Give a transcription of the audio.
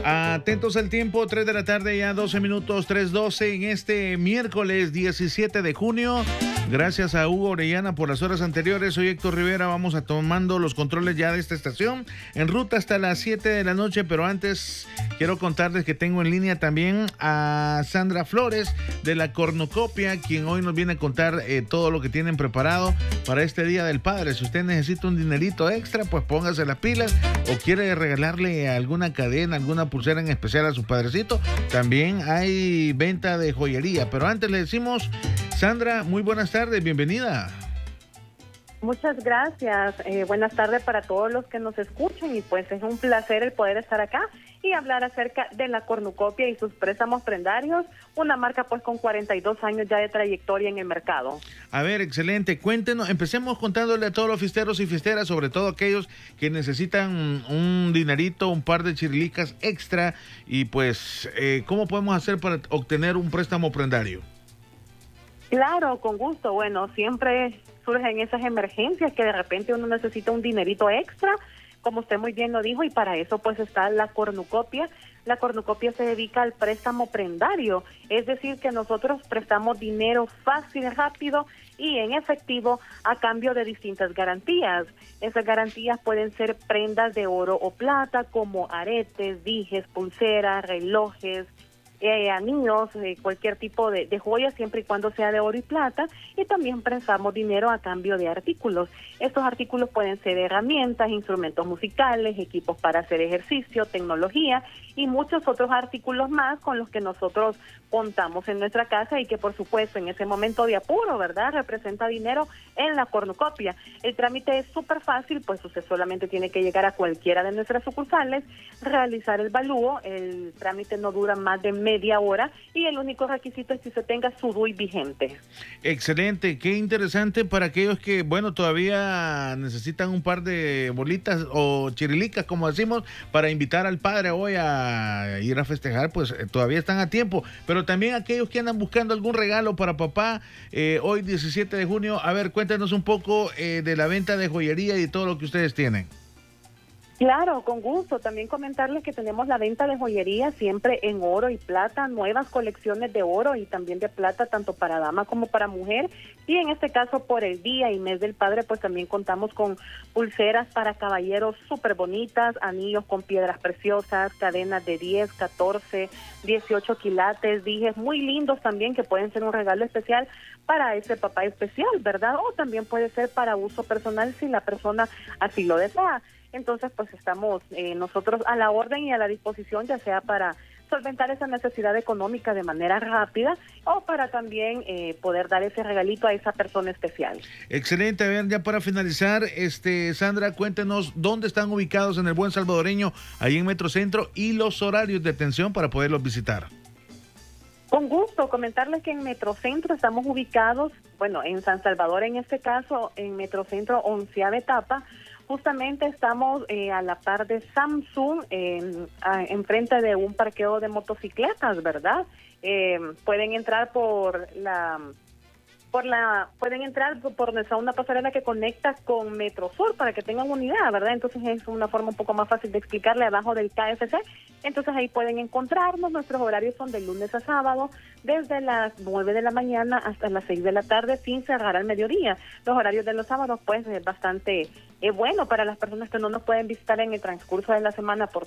Atentos al tiempo, 3 de la tarde, ya 12 minutos, 3:12 en este miércoles 17 de junio. Gracias a Hugo Orellana por las horas anteriores. Soy Héctor Rivera, vamos a tomando los controles ya de esta estación. En ruta hasta las 7 de la noche, pero antes quiero contarles que tengo en línea también a Sandra Flores de la Cornucopia, quien hoy nos viene a contar todo lo que tienen preparado para este Día del Padre. Si usted necesita un dinerito extra, pues póngase las pilas, o quiere regalarle alguna cadena, alguna pulsera en especial a su padrecito, también hay venta de joyería. Pero antes le decimos, Sandra, muy buenas tardes, bienvenida. Muchas gracias, buenas tardes para todos los que nos escuchan, y pues es un placer el poder estar acá y hablar acerca de la Cornucopia y sus préstamos prendarios, una marca pues con 42 años ya de trayectoria en el mercado. A ver, excelente, cuéntenos, empecemos contándole a todos los fiesteros y fiesteras, sobre todo aquellos que necesitan un dinerito, un par de chirilicas extra, y pues, ¿cómo podemos hacer para obtener un préstamo prendario? Claro, con gusto. Bueno, siempre surgen esas emergencias que de repente uno necesita un dinerito extra, como usted muy bien lo dijo, y para eso pues está la Cornucopia. La Cornucopia se dedica al préstamo prendario, es decir, que nosotros prestamos dinero fácil, rápido y en efectivo a cambio de distintas garantías. Esas garantías pueden ser prendas de oro o plata, como aretes, dijes, pulseras, relojes, anillos, cualquier tipo de joya, siempre y cuando sea de oro y plata, y también prestamos dinero a cambio de artículos. Estos artículos pueden ser herramientas, instrumentos musicales, equipos para hacer ejercicio, tecnología y muchos otros artículos más con los que nosotros contamos en nuestra casa y que por supuesto en ese momento de apuro, ¿verdad?, representa dinero en la Cornucopia. El trámite es súper fácil, pues usted solamente tiene que llegar a cualquiera de nuestras sucursales, realizar el valúo. El trámite no dura más de media hora y el único requisito es que se tenga su DUI vigente. Excelente, qué interesante para aquellos que, bueno, todavía necesitan un par de bolitas o chirilicas, como decimos, para invitar al padre hoy a ir a festejar, pues todavía están a tiempo. Pero también aquellos que andan buscando algún regalo para papá, hoy 17 de junio, a ver, cuéntanos un poco de la venta de joyería y todo lo que ustedes tienen. Claro, con gusto. También comentarles que tenemos la venta de joyería siempre en oro y plata, nuevas colecciones de oro y también de plata, tanto para dama como para mujer. Y en este caso, por el Día y Mes del Padre, pues también contamos con pulseras para caballeros súper bonitas, anillos con piedras preciosas, cadenas de 10, 14, 18 quilates, dijes muy lindos también, que pueden ser un regalo especial para ese papá especial, ¿verdad? O también puede ser para uso personal si la persona así lo desea. Entonces, pues estamos nosotros a la orden y a la disposición, ya sea para solventar esa necesidad económica de manera rápida o para también poder dar ese regalito a esa persona especial. Excelente. A ver, ya para finalizar, Sandra, cuéntenos dónde están ubicados en el Buen Salvadoreño, ahí en Metrocentro, y los horarios de atención para poderlos visitar. Con gusto, comentarles que en Metrocentro estamos ubicados, bueno, en San Salvador en este caso, en Metrocentro 11ª etapa. Justamente estamos a la par de Samsung, enfrente de un parqueo de motocicletas, ¿verdad? Pueden entrar pueden entrar por una pasarela que conecta con Metrosur para que tengan unidad, ¿verdad? Entonces es una forma un poco más fácil de explicarle, abajo del KFC. Entonces ahí pueden encontrarnos. Nuestros horarios son de lunes a sábado, desde las 9 de la mañana hasta las 6 de la tarde, sin cerrar al mediodía. Los horarios de los sábados pues es bastante bueno para las personas que no nos pueden visitar en el transcurso de la semana por